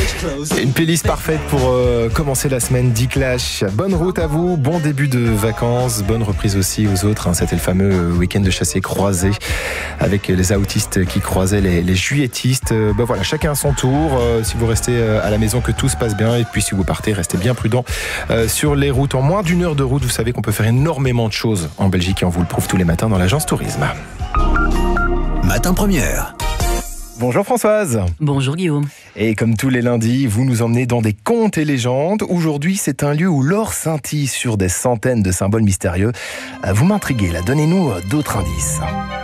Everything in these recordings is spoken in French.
Une playlist parfaite pour commencer la semaine d'E-Clash. Bonne route à vous, bon début de vacances, bonne reprise aussi aux autres. C'était le fameux week-end de chassé croisé avec les autistes qui croisaient les juilletistes. Voilà, chacun à son tour. Si vous restez à la maison, que tout se passe bien. Et puis si vous partez, restez bien prudent sur les routes. En moins d'une heure de route, vous savez qu'on peut faire énormément de choses en Belgique et on vous le prouve tous les matins dans l'agence Tourisme. Matin Première. Bonjour Françoise. Bonjour Guillaume. Et comme tous les lundis, vous nous emmenez dans des contes et légendes. Aujourd'hui, c'est un lieu où l'or scintille sur des centaines de symboles mystérieux. Vous m'intriguez là, donnez-nous d'autres indices.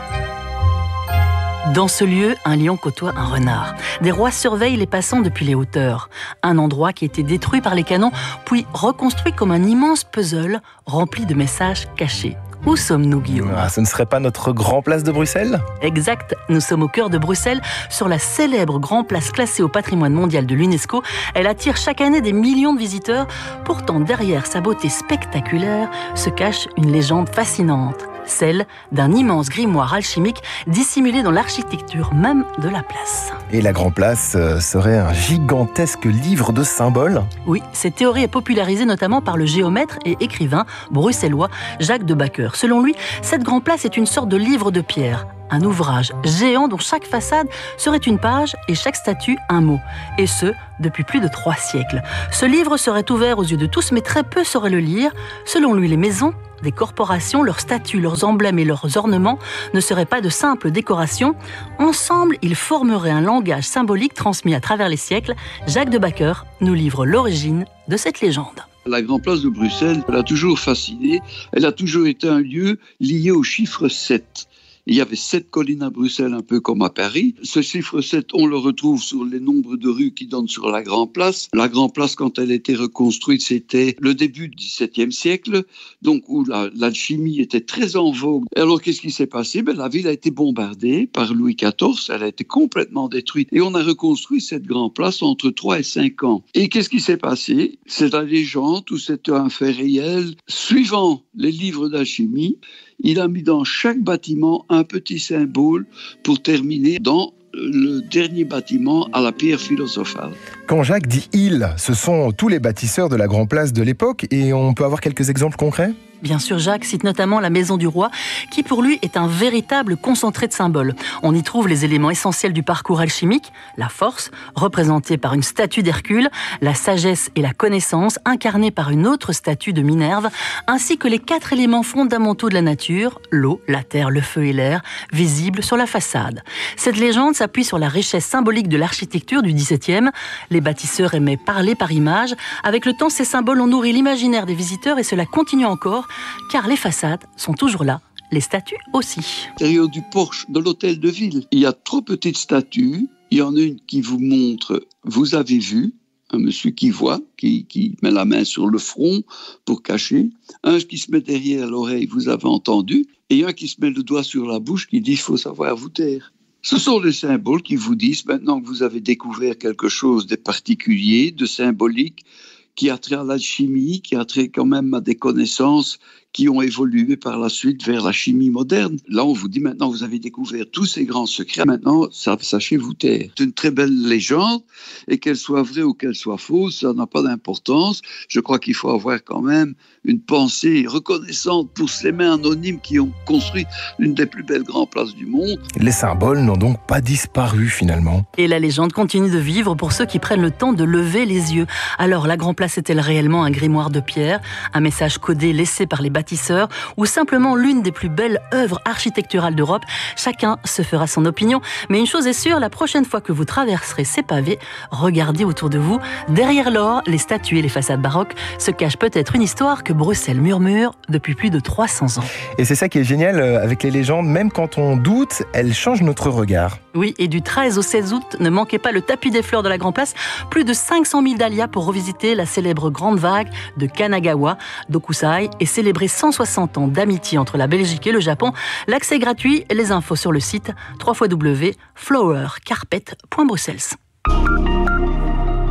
Dans ce lieu, un lion côtoie un renard. Des rois surveillent les passants depuis les hauteurs. Un endroit qui a été détruit par les canons, puis reconstruit comme un immense puzzle rempli de messages cachés. Où sommes-nous, Guillaume ? Ce ne serait pas notre Grand Place de Bruxelles ? Exact, nous sommes au cœur de Bruxelles, sur la célèbre Grand Place classée au patrimoine mondial de l'UNESCO. Elle attire chaque année des millions de visiteurs. Pourtant, derrière sa beauté spectaculaire se cache une légende fascinante. Celle d'un immense grimoire alchimique dissimulé dans l'architecture même de la place. Et la Grand Place serait un gigantesque livre de symboles ? Oui, cette théorie est popularisée notamment par le géomètre et écrivain bruxellois Jacques de Backer. Selon lui, cette Grand Place est une sorte de livre de pierre. Un ouvrage géant dont chaque façade serait une page et chaque statue un mot. Et ce, depuis plus de 3 siècles. Ce livre serait ouvert aux yeux de tous, mais très peu sauraient le lire. Selon lui, les maisons des corporations, leurs statues, leurs emblèmes et leurs ornements ne seraient pas de simples décorations. Ensemble, ils formeraient un langage symbolique transmis à travers les siècles. Jacques de Backer nous livre l'origine de cette légende. La Grand Place de Bruxelles, elle a toujours fasciné. Elle a toujours été un lieu lié au chiffre 7. Il y avait 7 collines à Bruxelles, un peu comme à Paris. Ce chiffre 7, on le retrouve sur les nombres de rues qui donnent sur la Grand Place. La Grand Place, quand elle a été reconstruite, c'était le début du XVIIe siècle, donc où l'alchimie était très en vogue. Alors, qu'est-ce qui s'est passé ? La ville a été bombardée par Louis XIV, elle a été complètement détruite. Et on a reconstruit cette Grand Place entre 3 et 5 ans. Et qu'est-ce qui s'est passé ? C'est la légende, ou c'est un fait réel. Suivant les livres d'alchimie, il a mis dans chaque bâtiment un petit symbole pour terminer dans le dernier bâtiment à la pierre philosophale. Quand Jacques dit « il », ce sont tous les bâtisseurs de la Grand Place de l'époque et on peut avoir quelques exemples concrets ? Bien sûr, Jacques cite notamment la Maison du Roi, qui pour lui est un véritable concentré de symboles. On y trouve les éléments essentiels du parcours alchimique, la force, représentée par une statue d'Hercule, la sagesse et la connaissance, incarnée par une autre statue de Minerve, ainsi que les 4 éléments fondamentaux de la nature, l'eau, la terre, le feu et l'air, visibles sur la façade. Cette légende s'appuie sur la richesse symbolique de l'architecture du XVIIe. Les bâtisseurs aimaient parler par images. Avec le temps, ces symboles ont nourri l'imaginaire des visiteurs et cela continue encore, car les façades sont toujours là, les statues aussi. À l'intérieur du porche de l'hôtel de ville, il y a 3 petites statues. Il y en a une qui vous montre « Vous avez vu ?» un monsieur qui voit, qui met la main sur le front pour cacher. Un qui se met derrière l'oreille « Vous avez entendu ?» et un qui se met le doigt sur la bouche qui dit « Il faut savoir vous taire ». Ce sont les symboles qui vous disent, maintenant que vous avez découvert quelque chose de particulier, de symbolique, qui a trait à l'alchimie, qui a trait quand même à des connaissances qui ont évolué par la suite vers la chimie moderne. Là, on vous dit maintenant, vous avez découvert tous ces grands secrets. Maintenant, sachez vous taire. C'est une très belle légende, et qu'elle soit vraie ou qu'elle soit fausse, ça n'a pas d'importance. Je crois qu'il faut avoir quand même une pensée reconnaissante pour ces mains anonymes qui ont construit l'une des plus belles grandes places du monde. Les symboles n'ont donc pas disparu finalement. Et la légende continue de vivre pour ceux qui prennent le temps de lever les yeux. Alors, la Grand Place est-elle réellement un grimoire de pierre, un message codé laissé par les bâtisseurs, ou simplement l'une des plus belles œuvres architecturales d'Europe ? Chacun se fera son opinion. Mais une chose est sûre, la prochaine fois que vous traverserez ces pavés, regardez autour de vous. Derrière l'or, les statues et les façades baroques se cache peut-être une histoire que Bruxelles murmure depuis plus de 300 ans. Et c'est ça qui est génial avec les légendes, même quand on doute, elles changent notre regard. Oui, et du 13 au 16 août, ne manquez pas le tapis des fleurs de la Grand Place. Plus de 500 000 dahlias pour revisiter la célèbre grande vague de Kanagawa, d'Okusai, et célébrer 160 ans d'amitié entre la Belgique et le Japon. L'accès est gratuit, les infos sur le site www.flowercarpet.bruxelles.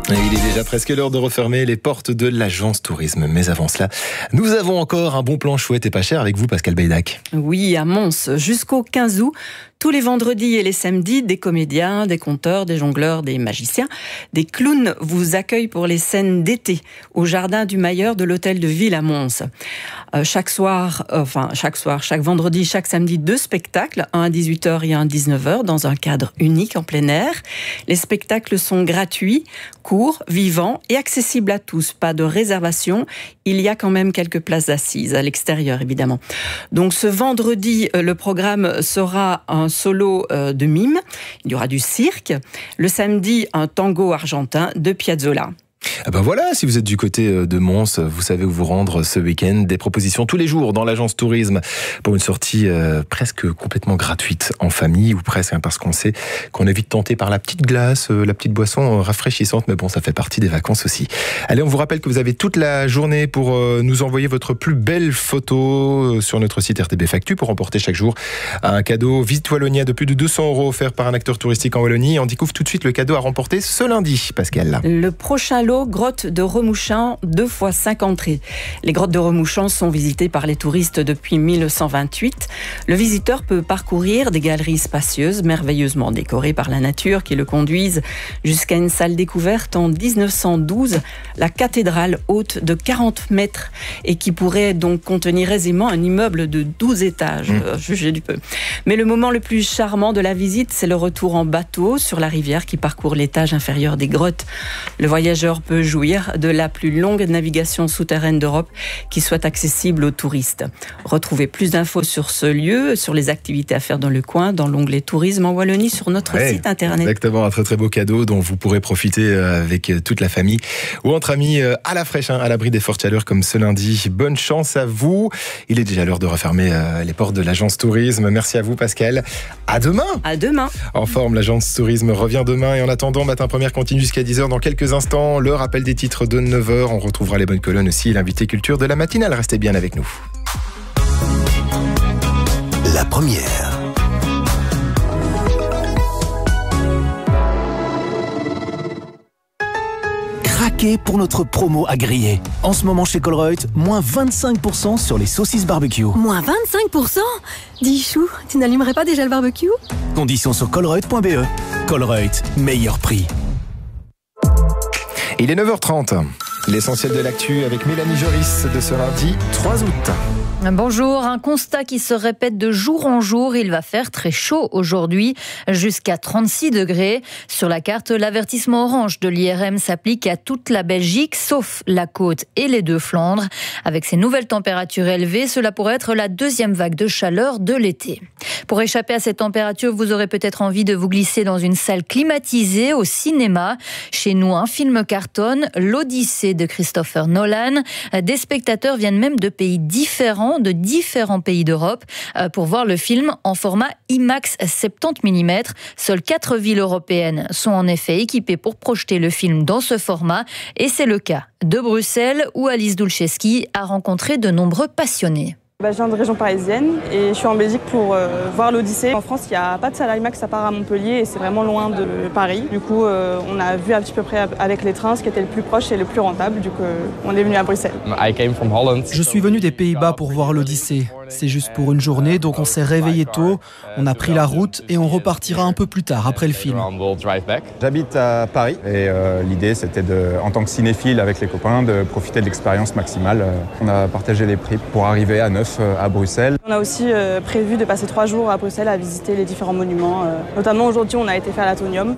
Et il est déjà presque l'heure de refermer les portes de l'agence tourisme. Mais avant cela, nous avons encore un bon plan chouette et pas cher avec vous, Pascal Baydac. Oui, à Mons, jusqu'au 15 août, tous les vendredis et les samedis, des comédiens, des conteurs, des jongleurs, des magiciens, des clowns vous accueillent pour les scènes d'été au jardin du Mailleur de l'hôtel de ville à Mons. Chaque vendredi, chaque samedi, 2 spectacles, un à 18h et un à 19h, dans un cadre unique en plein air. Les spectacles sont gratuits, courts, vivants et accessibles à tous. Pas de réservation. Il y a quand même quelques places assises à l'extérieur, évidemment. Donc ce vendredi, le programme sera un solo de mime. Il y aura du cirque. Le samedi, un tango argentin de Piazzolla. Ah ben voilà, si vous êtes du côté de Mons, vous savez où vous rendre ce week-end. Des propositions tous les jours dans l'agence tourisme pour une sortie presque complètement gratuite en famille ou presque, parce qu'on sait qu'on est vite tenté par la petite glace, la petite boisson rafraîchissante, mais bon, ça fait partie des vacances aussi. Allez, on vous rappelle que vous avez toute la journée pour nous envoyer votre plus belle photo sur notre site RTB Factu pour remporter chaque jour un cadeau Visite Wallonia de plus de 200 € offert par un acteur touristique en Wallonie. On découvre tout de suite le cadeau à remporter ce lundi, Pascal. Le prochain lot, grotte de Remouchamp, 2 fois 5 entrées. Les grottes de Remouchamp sont visitées par les touristes depuis 1928. Le visiteur peut parcourir des galeries spacieuses, merveilleusement décorées par la nature, qui le conduisent jusqu'à une salle découverte en 1912, la cathédrale haute de 40 mètres et qui pourrait donc contenir aisément un immeuble de 12 étages, jugez du peu. Mais le moment le plus charmant de la visite, c'est le retour en bateau sur la rivière qui parcourt l'étage inférieur des grottes. Le voyageur peut jouir de la plus longue navigation souterraine d'Europe qui soit accessible aux touristes. Retrouvez plus d'infos sur ce lieu, sur les activités à faire dans le coin, dans l'onglet Tourisme en Wallonie sur notre site internet. Exactement, un très très beau cadeau dont vous pourrez profiter avec toute la famille ou entre amis à la fraîche, à l'abri des fortes chaleurs comme ce lundi. Bonne chance à vous. Il est déjà l'heure de refermer les portes de l'agence tourisme. Merci à vous, Pascal. À demain. À demain. En forme, l'agence tourisme revient demain et en attendant, Matin Première continue jusqu'à 10h dans quelques instants. Le rappel des titres de 9h. On retrouvera les bonnes colonnes aussi et l'invité culture de la matinale. Restez bien avec nous. La première. Craquez pour notre promo à griller. En ce moment chez Colruyt, moins 25% sur les saucisses barbecue. Moins 25%? Dis Chou, tu n'allumerais pas déjà le barbecue? Conditions sur colruyt.be. Colruyt, meilleur prix. Il est 9h30. L'essentiel de l'actu avec Mélanie Joris de ce lundi 3 août. Bonjour, un constat qui se répète de jour en jour. Il va faire très chaud aujourd'hui, jusqu'à 36 degrés. Sur la carte, l'avertissement orange de l'IRM s'applique à toute la Belgique, sauf la côte et les deux Flandres. Avec ces nouvelles températures élevées, cela pourrait être la deuxième vague de chaleur de l'été. Pour échapper à cette température, vous aurez peut-être envie de vous glisser dans une salle climatisée au cinéma. Chez nous, un film cartonne, l'Odyssée de Christopher Nolan. Des spectateurs viennent même de pays différents, de différents pays d'Europe, pour voir le film en format IMAX 70 mm. Seules 4 villes européennes sont en effet équipées pour projeter le film dans ce format, et c'est le cas de Bruxelles, où Alice Dulczewski a rencontré de nombreux passionnés. Je viens de région parisienne et je suis en Belgique pour voir l'Odyssée. En France, il n'y a pas de salle IMAX à part à Montpellier et c'est vraiment loin de Paris. Du coup, on a vu à petit peu près avec les trains ce qui était le plus proche et le plus rentable. Du coup, on est venu à Bruxelles. Je suis venu des Pays-Bas pour voir l'Odyssée. C'est juste pour une journée, donc on s'est réveillé tôt, on a pris la route et on repartira un peu plus tard après le film. J'habite à Paris et l'idée c'était en tant que cinéphile avec les copains de profiter de l'expérience maximale. On a partagé les prix pour arriver à 9 à Bruxelles. On a aussi prévu de passer 3 jours à Bruxelles à visiter les différents monuments. Notamment aujourd'hui on a été faire l'Atonium.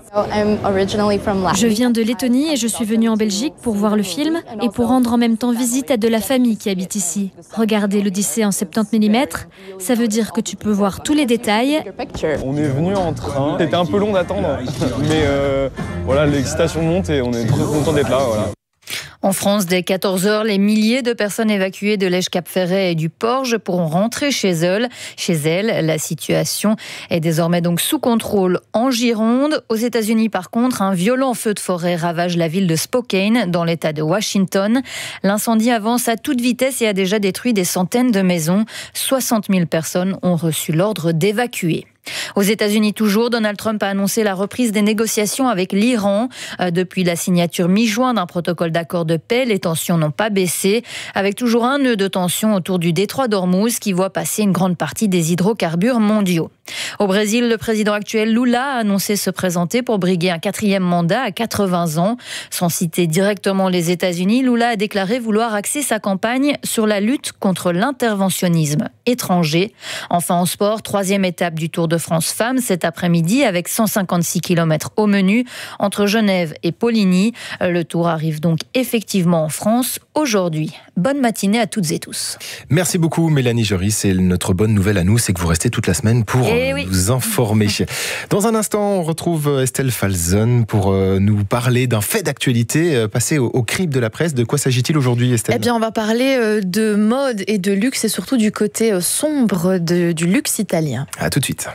Je viens de Lettonie et je suis venue en Belgique pour voir le film et pour rendre en même temps visite à de la famille qui habite ici. Regardez l'Odyssée en 70 mm, ça veut dire que tu peux voir tous les détails. On est venu en train, c'était un peu long d'attendre, mais voilà, l'excitation monte et on est trop content d'être là. Voilà. En France, dès 14h, les milliers de personnes évacuées de l'Esch-Cap-Ferret et du Porge pourront rentrer chez elles. La situation est désormais donc sous contrôle en Gironde. Aux États-Unis, par contre, un violent feu de forêt ravage la ville de Spokane, dans l'État de Washington. L'incendie avance à toute vitesse et a déjà détruit des centaines de maisons. 60 000 personnes ont reçu l'ordre d'évacuer. Aux États-Unis toujours, Donald Trump a annoncé la reprise des négociations avec l'Iran. Depuis la signature mi-juin d'un protocole d'accord de paix, les tensions n'ont pas baissé, avec toujours un nœud de tension autour du détroit d'Ormuz qui voit passer une grande partie des hydrocarbures mondiaux. Au Brésil, le président actuel Lula a annoncé se présenter pour briguer un 4e mandat à 80 ans. Sans citer directement les États-Unis, Lula a déclaré vouloir axer sa campagne sur la lutte contre l'interventionnisme étranger. Enfin en sport, 3e étape du Tour de France Femmes cet après-midi avec 156 km au menu entre Genève et Poligny. Le Tour arrive donc effectivement en France aujourd'hui. Bonne matinée à toutes et tous. Merci beaucoup Mélanie Joris, et notre bonne nouvelle à nous, c'est que vous restez toute la semaine pour nous informer. Dans un instant, on retrouve Estelle Falzon pour nous parler d'un fait d'actualité passé au crible de la presse. De quoi s'agit-il aujourd'hui, Estelle ? Eh bien, on va parler de mode et de luxe et surtout du côté sombre du luxe italien. À tout de suite.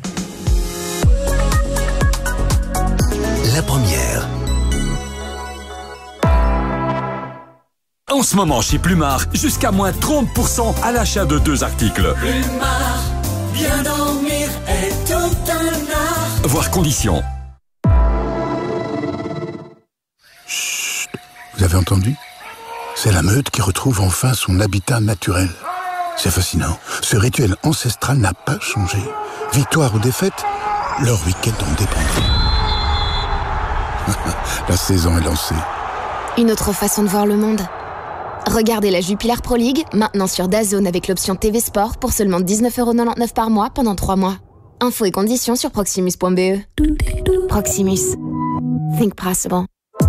La première. En ce moment, chez Plumard, jusqu'à moins 30% à l'achat de 2 articles. Plumard, bien dormir est tout un art. Voir conditions. Chut, vous avez entendu ? C'est la meute qui retrouve enfin son habitat naturel. C'est fascinant. Ce rituel ancestral n'a pas changé. Victoire ou défaite, leur week-end en dépend. La saison est lancée. Une autre façon de voir le monde. Regardez la Jupiler Pro League, maintenant sur DAZN avec l'option TV Sport pour seulement 19,99€ par mois pendant 3 mois. Infos et conditions sur proximus.be. Proximus. Think possible.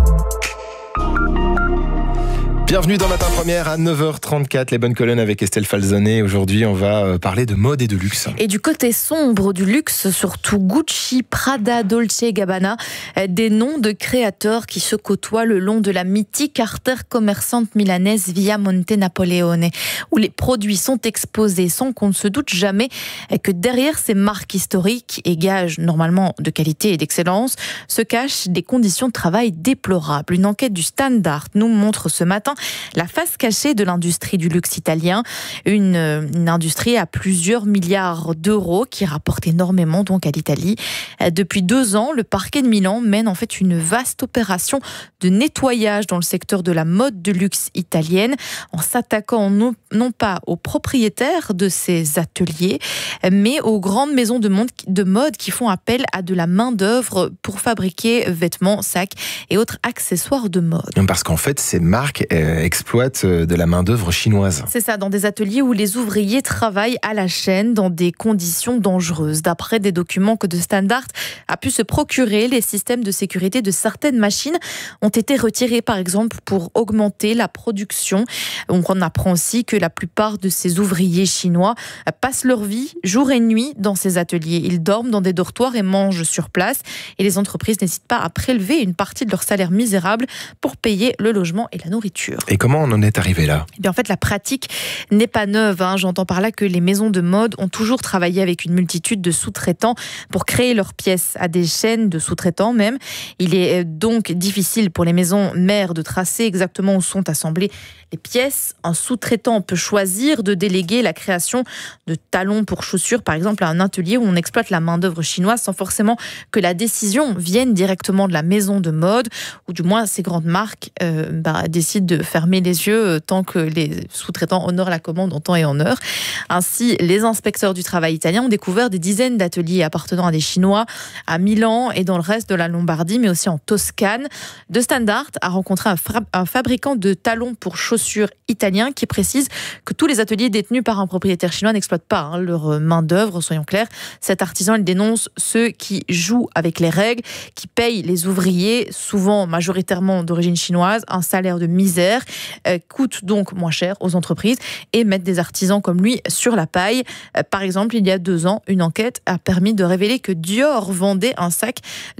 Bienvenue dans Matin Première à 9h34, les bonnes colonnes avec Estelle Falzone. Aujourd'hui, on va parler de mode et de luxe. Et du côté sombre du luxe, surtout Gucci, Prada, Dolce & Gabbana, des noms de créateurs qui se côtoient le long de la mythique artère commerçante milanaise Via Monte Napoleone, où les produits sont exposés sans qu'on ne se doute jamais que derrière ces marques historiques et gages normalement de qualité et d'excellence se cachent des conditions de travail déplorables. Une enquête du Standard nous montre ce matin la face cachée de l'industrie du luxe italien, une industrie à plusieurs milliards d'euros qui rapporte énormément donc à l'Italie. Depuis 2 ans, le parquet de Milan mène en fait une vaste opération de nettoyage dans le secteur de la mode de luxe italienne, en s'attaquant non pas aux propriétaires de ces ateliers, mais aux grandes maisons de mode qui font appel à de la main-d'œuvre pour fabriquer vêtements, sacs et autres accessoires de mode. Parce qu'en fait, ces marques exploitent de la main-d'œuvre chinoise. C'est ça, dans des ateliers où les ouvriers travaillent à la chaîne dans des conditions dangereuses. D'après des documents que The Standard a pu se procurer, les systèmes de sécurité de certaines machines ont été retirés, par exemple, pour augmenter la production. On apprend aussi que la plupart de ces ouvriers chinois passent leur vie, jour et nuit, dans ces ateliers. Ils dorment dans des dortoirs et mangent sur place. Et les entreprises n'hésitent pas à prélever une partie de leur salaire misérable pour payer le logement et la nourriture. Et comment on en est arrivé là ? Eh bien, en fait, la pratique n'est pas neuve. J'entends par là que les maisons de mode ont toujours travaillé avec une multitude de sous-traitants pour créer leurs pièces, à des chaînes de sous-traitants même. Il est donc difficile pour les maisons mères de tracer exactement où sont assemblées les pièces. Un sous-traitant peut choisir de déléguer la création de talons pour chaussures, par exemple, à un atelier où on exploite la main-d'œuvre chinoise sans forcément que la décision vienne directement de la maison de mode, ou du moins ces grandes marques décident de fermer les yeux tant que les sous-traitants honorent la commande en temps et en heure. Ainsi, les inspecteurs du travail italiens ont découvert des dizaines d'ateliers appartenant à des Chinois à Milan et dans le reste de la Lombardie, mais aussi en Toscane. The Standard a rencontré un fabricant de talons pour chaussures italien qui précise que tous les ateliers détenus par un propriétaire chinois n'exploitent pas leur main-d'œuvre, soyons clairs. Cet artisan, il dénonce ceux qui jouent avec les règles, qui payent les ouvriers, souvent majoritairement d'origine chinoise, un salaire de misère, coûtent donc moins cher aux entreprises et mettent des artisans comme lui sur la paille. Par exemple, il y a 2 ans, une enquête a permis de révéler que Dior vendait un sac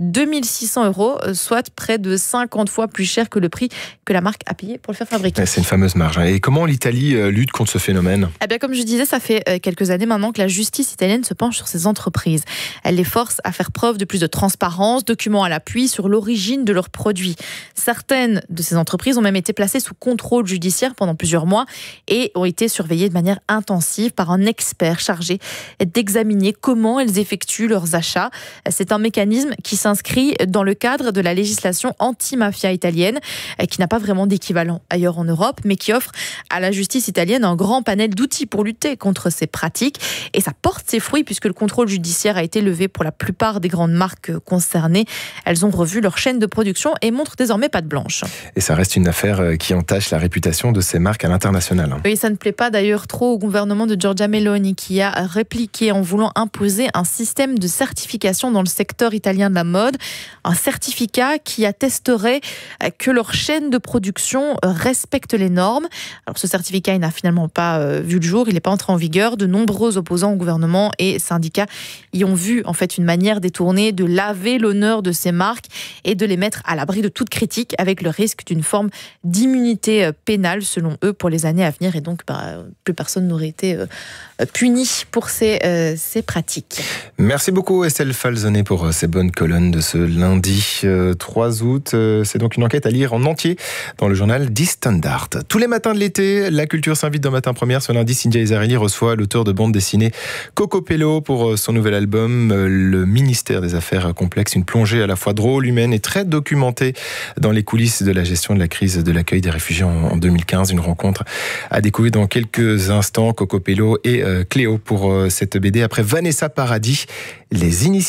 2600 €, soit près de 50 fois plus cher que le prix que la marque a payé pour le faire fabriquer. C'est une fameuse marge. Et comment l'Italie lutte contre ce phénomène ? Eh bien, comme je disais, ça fait quelques années maintenant que la justice italienne se penche sur ces entreprises. Elle les force à faire preuve de plus de transparence, documents à l'appui sur l'origine de leurs produits. Certaines de ces entreprises ont même été placées placées sous contrôle judiciaire pendant plusieurs mois et ont été surveillées de manière intensive par un expert chargé d'examiner comment elles effectuent leurs achats. C'est un mécanisme qui s'inscrit dans le cadre de la législation anti-mafia italienne, qui n'a pas vraiment d'équivalent ailleurs en Europe, mais qui offre à la justice italienne un grand panel d'outils pour lutter contre ces pratiques. Et ça porte ses fruits puisque le contrôle judiciaire a été levé pour la plupart des grandes marques concernées. Elles ont revu leur chaîne de production et montrent désormais patte blanche. Et ça reste une affaire qui entache la réputation de ces marques à l'international. Oui, ça ne plaît pas d'ailleurs trop au gouvernement de Giorgia Meloni qui a répliqué en voulant imposer un système de certification dans le secteur italien de la mode. Un certificat qui attesterait que leur chaîne de production respecte les normes. Alors ce certificat, il n'a finalement pas vu le jour, il n'est pas entré en vigueur. De nombreux opposants au gouvernement et syndicats y ont vu en fait une manière détournée de laver l'honneur de ces marques et de les mettre à l'abri de toute critique avec le risque d'une forme d'immunité pénale selon eux pour les années à venir et donc plus personne n'aurait été puni pour ces pratiques. Merci beaucoup Estelle Falzonet pour ces bonnes colonnes de ce lundi 3 août. C'est donc une enquête à lire en entier dans le journal Die Standard. Tous les matins de l'été, la culture s'invite dans Matin Première. Ce lundi, Cynthia Isarelli reçoit l'auteur de bande dessinée Coco Pello pour son nouvel album Le ministère des Affaires complexes. Une plongée à la fois drôle, humaine et très documentée dans les coulisses de la gestion de la crise de l'accueil des réfugiés en 2015. Une rencontre à découvrir dans quelques instants. Coco Pello et Cléo pour cette BD. Après Vanessa Paradis, les initiés